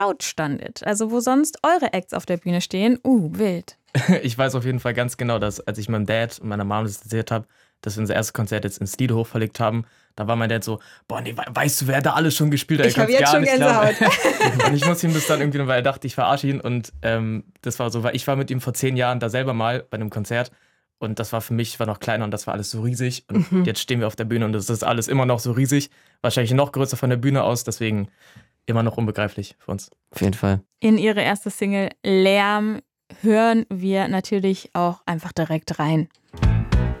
Crowd standet. Also wo sonst eure Acts auf der Bühne stehen. Wild. Ich weiß auf jeden Fall ganz genau, dass als ich meinem Dad und meiner Mom das erzählt habe, dass wir unser erstes Konzert jetzt ins Lido hochverlegt haben, da war mein Dad so, boah, nee, weißt du, wer da alles schon gespielt hat? Ich habe jetzt schon Gänsehaut. Und ich muss ihm das dann irgendwie, weil er dachte, ich verarsche ihn. Und das war so, weil ich war mit ihm vor 10 Jahren da selber mal bei einem Konzert. Und das war für mich, war noch kleiner und das war alles so riesig. Und jetzt stehen wir auf der Bühne und das ist alles immer noch so riesig. Wahrscheinlich noch größer von der Bühne aus, deswegen immer noch unbegreiflich für uns. Auf jeden Fall. In ihre erste Single Lärm hören wir natürlich auch einfach direkt rein.